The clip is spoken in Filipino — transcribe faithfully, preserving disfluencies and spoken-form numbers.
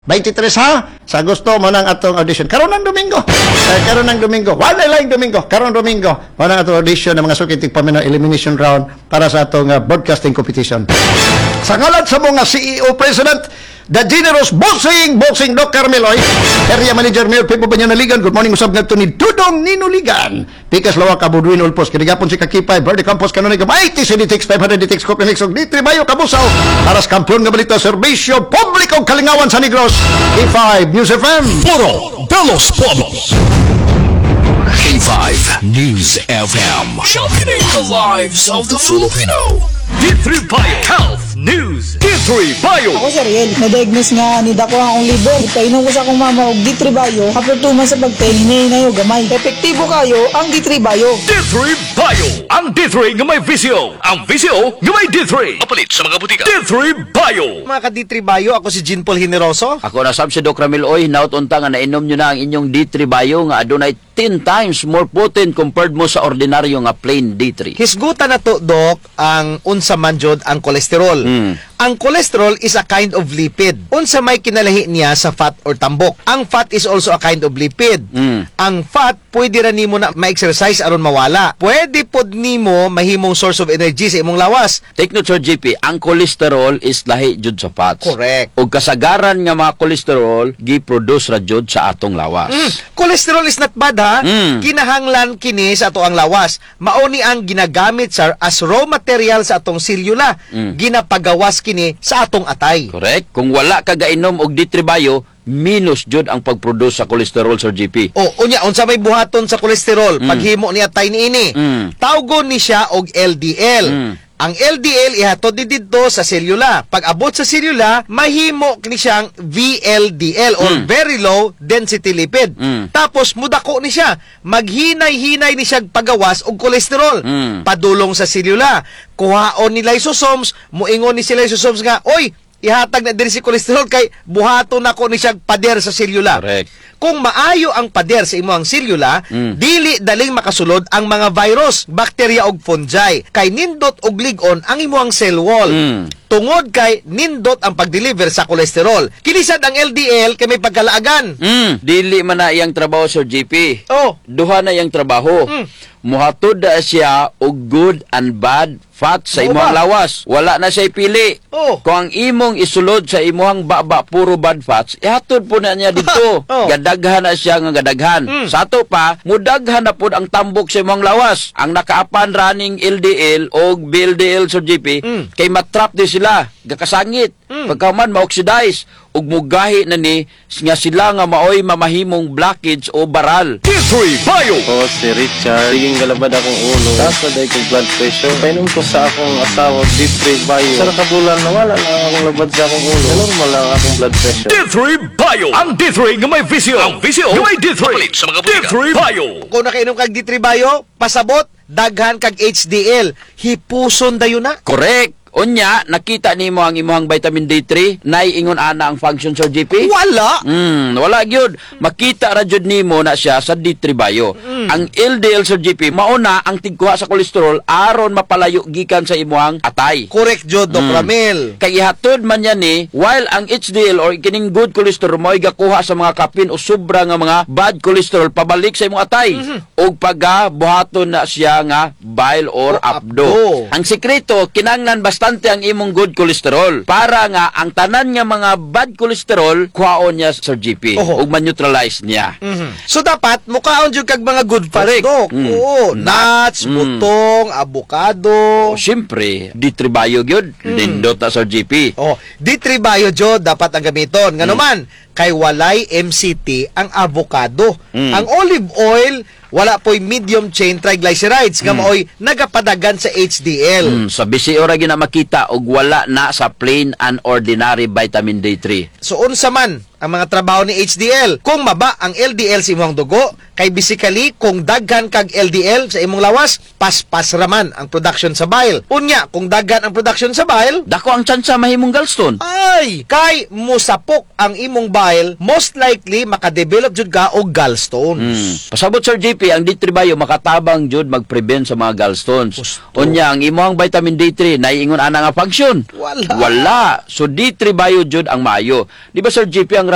twenty-three ha, sa gusto mo ng atong audition. Karon ng Domingo. Uh, karon ng Domingo. Wala lang Domingo. Karon Domingo. Mo ng atong audition ng mga sukitig paminaw elimination round para sa atong uh, broadcasting competition. Sa ngalan sa mga C E O President, the generous bossing, bossing Doc Carmeloy, Area Manager Mayor Pepo Banyanaligan, good morning, usab nga ito ni Dudong Ninuligan, Pikas Lawa Kabudwin Ulpos, Kinigapon si Kakipay, Verde Campos, Kanonig, Mighty C D T X five hundred D T X Copenix, og Ditri Bayo Kabusaw, para sa kampiyon nga balita, Serbisyo Publiko Kalingawan sa Negros, A five News F M. Puro de los Pueblos. A five News F M. Championing the lives of the Filipino. D three Bio Health News. D three Bio. Ako sa Riel, na-diagnose nga ni Dako ang liver. Ipainom ko sa akong mama og D three Bio. After two months sa pagtahinay na yung gamay. Epektibo kayo ang D three Bio. D three Bio. Ang D three nga may visyo. Ang visyo nga may D three. Mapalit sa mga butika. D three Bio. Mga ka-D three Bio, ako si Jean Paul Generoso. Ako na sab si Doc Ramil Oy, nautunta nga nainom nyo na ang inyong D three Bio nga adunay ten times more potent compared mo sa ordinaryo nga plain D three. Hisgutan na to, Doc, ang unsa man jud ang kolesterol. Mm. Ang cholesterol is a kind of lipid. Unsa may kinalahi niya sa fat or tambok. Ang fat is also a kind of lipid. Mm. Ang fat, pwede ra nimo na ma-exercise aron mawala. Pwede pod nimo mahimong source of energy sa imong lawas. Take note, Sir G P, ang cholesterol is lahi jud sa fats. Correct. O kasagaran nga mga cholesterol, gi-produce ra jud sa atong lawas. Mm. Cholesterol is not bad, ha? Mm. Kinahanglan kini sa ato ang lawas. Mauni ang ginagamit sir as raw material sa atong selula. Mm. Ginapagawas kini sa atong atay. Correct? Kung wala ka gainom og D three Bio, minus jud ang pag-produce sa cholesterol, Sir G P. O, unya, unsa may buhaton sa kolesterol, Mm. paghimo ni atay niini. Mm. Tawgon ni siya og L D L. Mm. Ang L D L ihatod ni didto sa selula. Pag abot sa selula, mahimo kini siyang V L D L or Mm. very low density lipid. Mm. Tapos mudako ni siya, maghinay-hinay ni siya pagawas og kolesterol. Mm. Padulong sa selula. Kuhaon ni lysosomes, muingon ni si lysosomes nga, oy, ihatag na diri si kolesterol kay buhaton nako ni siya pader sa selula. Correct. Kung maayo ang pader sa imong selula, Mm. dili daling makasulod ang mga virus, bakterya ug fungi. Kay nindot og lig-on ang imong cell wall. Mm. Tungod kay nindot ang pag-deliver sa kolesterol. Kinisad ang L D L kay may pagkalaagan. Mm. Dili man na iyang trabaho, Sir G P. Oh, Duha na iyang trabaho. Mm. Muhatod na siya og good and bad fat sa Oo imong ba? lawas. Wala na siya pili. Oh. Kung ang imong isulod sa imong baba puro bad fats, ihatod po na niya dito. Oh. Gadaghan na siya nga gadaghan. Mm. Sa ato pa, mudaghan na po ang tambok sa imong lawas. Ang nakaapan running L D L o B L D L, Sir G P, Mm. kay matrap di sila. Gakasangit. Mm. Pagkaman ma-oxidize ug mugahi na ni nga sila nga maoy mamahimong blockage o baral. D three Bio. Ako si Richard. Siging galabad akong ulo. Taas na dahil kong blood pressure. Painom ko sa akong asawa, D three Bio. Sa nakabulan na wala na akong labad sa akong ulo. Normal lang akong blood pressure. D three Bio. Ang D three nga may visyo. Ang visyo nga may D three. Mapalit sa mga butika. D three Bio. kung nakainom kag D three Bio, pasabot, daghan kag H D L. Hipuson dayon na. Correct. Unya, nakita nimo ang imong vitamin D three, nay ingon ana ang function, Sir G P? Wala. Hmm, wala gyud. Makita ra jud nimo na siya sa D three Bio. Mm. Ang L D L, Sir G P, mauna ang tigkuha sa kolesterol aron mapalayo gikan sa imong atay. Correct jud, Doc Mm. Ramil. Kay ihatod man yan ni, while ang H D L or kining good cholesterol mo gakuha sa mga kapin o sobra nga mga bad cholesterol pabalik sa imong atay. O pagka buhaton na siya nga bile or O, abdo. abdo. Ang sekreto, kinanglan bastante ang imong good cholesterol para nga ang tanan nga mga bad cholesterol kuhaon niya, Sir G P, Oho. ug ma-neutralize niya. Mhm. So dapat mukaon jud kag mga good fats, Correct. Doc. Mm. Oo, Nut. nuts, Mm. butong, avocado. O syempre, D three Bio gyud, nindot na, Sir G P. Oh, D three Bio jud dapat ang gamiton. Ngano man, kay walay M C T ang avocado. Mm. Ang olive oil wala po'y medium chain triglycerides nga maoy nagapadagan sa H D L. Mm, sa bisi ora gyud na makita og wala na sa plain and ordinary vitamin D three. So unsa man ang mga trabaho ni H D L? Kung maba ang L D L sa imong dugo, kay basically kung daghan kag L D L sa imong lawas, paspas raman ang production sa bile. Unya, kung daghan ang production sa bile, Dako ang tsansa mahimong gallstone. ay, kay musapok ang imong bile, most likely makadevelop jud ka og gallstones. Mm. Pasabot, Sir J P, ang D three Bio makatabang jud mag-prevent sa mga gallstones. Gusto. Unya, ang imong vitamin D three naiingon ana nga function. Wala. Wala. So D three Bio jud ang maayo. Di ba, Sir J P, ang